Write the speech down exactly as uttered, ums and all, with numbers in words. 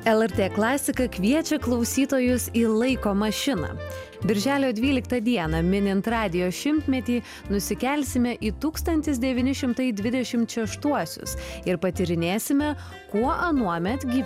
L R T klasika kviečia klausytojus į laiko mašiną. Birželio dvyliktą dieną, minint radijo šimtmetį, nusikelsime į tūkstantis devyni šimtai dvidešimt šeštuosius ir patyrinėsime, kuo anuomet gyveno